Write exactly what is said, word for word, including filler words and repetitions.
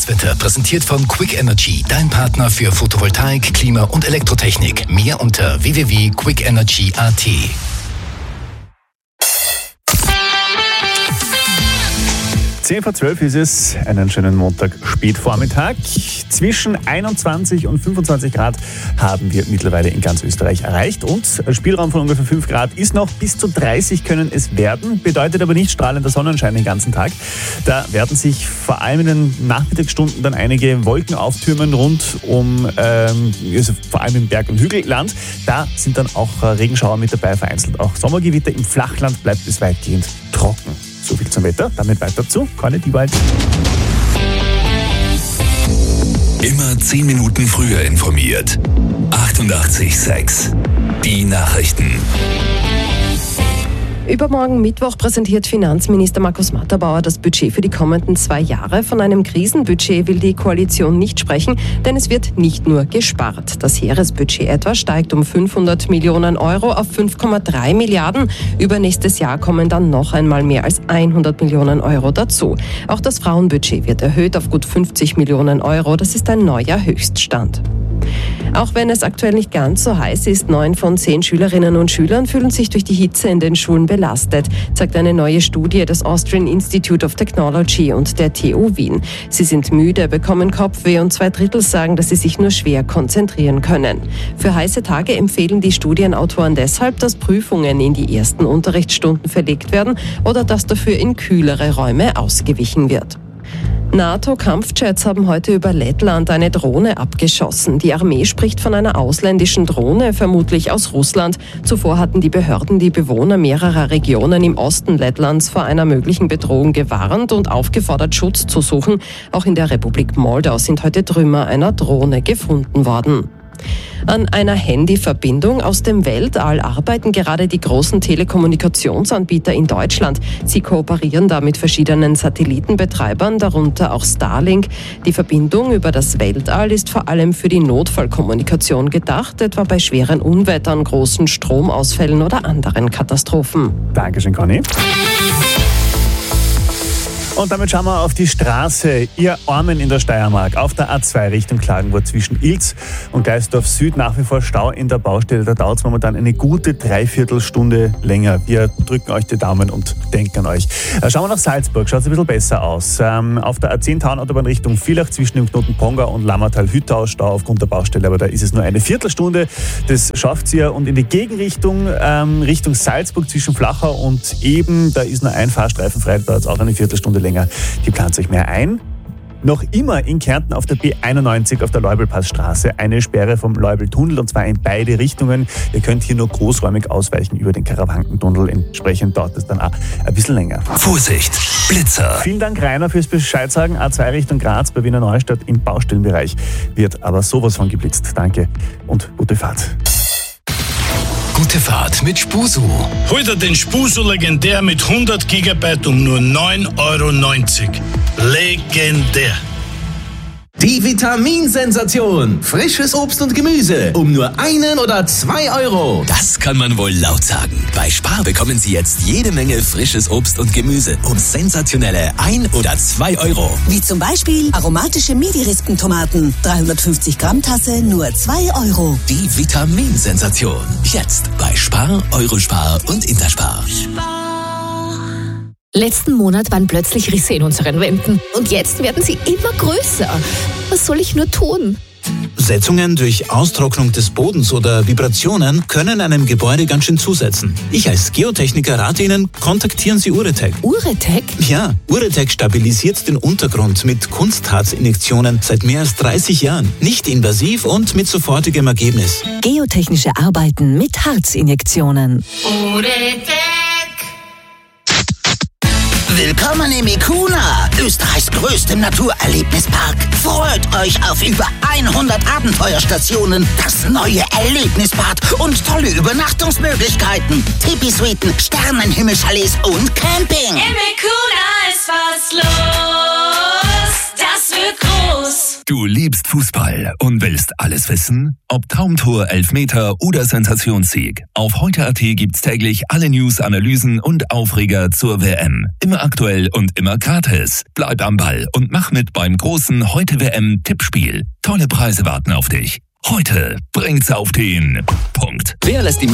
Das Wetter präsentiert von Quick Energy, dein Partner für Photovoltaik, Klima und Elektrotechnik. Mehr unter w w w punkt quick energy punkt a t. zehn vor zwölf ist es, einen schönen Montag Spätvormittag. Zwischen einundzwanzig und fünfundzwanzig Grad haben wir mittlerweile in ganz Österreich erreicht und Spielraum von ungefähr fünf Grad ist noch. Bis zu dreißig können es werden, bedeutet aber nicht strahlender Sonnenschein den ganzen Tag. Da werden sich vor allem in den Nachmittagsstunden dann einige Wolken auftürmen rund um, ähm, also vor allem im Berg- und Hügelland. Da sind dann auch Regenschauer mit dabei, vereinzelt auch Sommergewitter. Im Flachland bleibt es weitgehend trocken. So viel zum Wetter, damit weiter zu Conny Diewald. Immer zehn Minuten früher informiert. achtundachtzig Komma sechs. Die Nachrichten. Übermorgen Mittwoch präsentiert Finanzminister Markus Matterbauer das Budget für die kommenden zwei Jahre. Von einem Krisenbudget will die Koalition nicht sprechen, denn es wird nicht nur gespart. Das Heeresbudget etwa steigt um fünfhundert Millionen Euro auf fünf Komma drei Milliarden. Übernächstes Jahr kommen dann noch einmal mehr als hundert Millionen Euro dazu. Auch das Frauenbudget wird erhöht auf gut fünfzig Millionen Euro. Das ist ein neuer Höchststand. Auch wenn es aktuell nicht ganz so heiß ist, neun von zehn Schülerinnen und Schülern fühlen sich durch die Hitze in den Schulen belastet, zeigt eine neue Studie des Austrian Institute of Technology und der T U Wien. Sie sind müde, bekommen Kopfweh und zwei Drittel sagen, dass sie sich nur schwer konzentrieren können. Für heiße Tage empfehlen die Studienautoren deshalb, dass Prüfungen in die ersten Unterrichtsstunden verlegt werden oder dass dafür in kühlere Räume ausgewichen wird. NATO-Kampfjets haben heute über Lettland eine Drohne abgeschossen. Die Armee spricht von einer ausländischen Drohne, vermutlich aus Russland. Zuvor hatten die Behörden die Bewohner mehrerer Regionen im Osten Lettlands vor einer möglichen Bedrohung gewarnt und aufgefordert, Schutz zu suchen. Auch in der Republik Moldau sind heute Trümmer einer Drohne gefunden worden. An einer Handyverbindung aus dem Weltall arbeiten gerade die großen Telekommunikationsanbieter in Deutschland. Sie kooperieren da mit verschiedenen Satellitenbetreibern, darunter auch Starlink. Die Verbindung über das Weltall ist vor allem für die Notfallkommunikation gedacht, etwa bei schweren Unwettern, großen Stromausfällen oder anderen Katastrophen. Dankeschön, Conny. Und damit schauen wir auf die Straße. Ihr Armen in der Steiermark. Auf der A zwei Richtung Klagenfurt zwischen Ilz und Geisdorf Süd nach wie vor Stau in der Baustelle. Da dauert es momentan eine gute Dreiviertelstunde länger. Wir drücken euch die Daumen und denken an euch. Schauen wir nach Salzburg. Schaut es ein bisschen besser aus. Ähm, auf der A zehn Taunautobahn Richtung Villach zwischen dem Knoten Ponga und Lammertal-Hüttau Stau aufgrund der Baustelle. Aber da ist es nur eine Viertelstunde. Das schafft ihr. Und in die Gegenrichtung, ähm, Richtung Salzburg zwischen Flachau und Eben, da ist nur ein Fahrstreifen frei. Da dauert es auch eine Viertelstunde länger. Die plant sich mehr ein. Noch immer in Kärnten auf der B einundneunzig auf der Leubelpassstraße eine Sperre vom Leubeltunnel und zwar in beide Richtungen. Ihr könnt hier nur großräumig ausweichen über den Karawankentunnel. Entsprechend dauert es dann auch ein bisschen länger. Vorsicht, Blitzer. Vielen Dank, Rainer, fürs Bescheid sagen. A zwei Richtung Graz bei Wiener Neustadt im Baustellenbereich wird aber sowas von geblitzt. Danke und gute Fahrt. Gute Fahrt mit Spusu. Hol dir den Spusu Legendär mit hundert Gigabyte um nur neun Euro neunzig. Legendär. Die Vitaminsensation. Frisches Obst und Gemüse um nur einen oder zwei Euro. Das kann man wohl laut sagen. Bei Spar bekommen Sie jetzt jede Menge frisches Obst und Gemüse um sensationelle ein oder zwei Euro. Wie zum Beispiel aromatische Midi-Rispentomaten. dreihundertfünfzig Gramm Tasse, nur zwei Euro. Die Vitaminsensation. Jetzt bei Spar, Eurospar und Interspar. Spar. Letzten Monat waren plötzlich Risse in unseren Wänden. Und jetzt werden sie immer größer. Was soll ich nur tun? Setzungen durch Austrocknung des Bodens oder Vibrationen können einem Gebäude ganz schön zusetzen. Ich als Geotechniker rate Ihnen, kontaktieren Sie Uretech. Uretech? Ja, Uretech stabilisiert den Untergrund mit Kunstharzinjektionen seit mehr als dreißig Jahren. Nicht invasiv und mit sofortigem Ergebnis. Geotechnische Arbeiten mit Harzinjektionen. Uretech. Willkommen im Ikuna, Österreichs größtem Naturerlebnispark. Freut euch auf über hundert Abenteuerstationen, das neue Erlebnisbad und tolle Übernachtungsmöglichkeiten. Tipi-Suiten, Sternenhimmelchalets und Camping. Im Ikuna ist was los, das wird groß. Du liebst Fußball und willst alles wissen? Ob Traumtor, Elfmeter oder Sensationssieg. Auf heute Punkt at gibt's täglich alle News, Analysen und Aufreger zur W M. Immer aktuell und immer gratis. Bleib am Ball und mach mit beim großen Heute-W M-Tippspiel. Tolle Preise warten auf dich. Heute bringt's auf den Punkt. Wer lässt die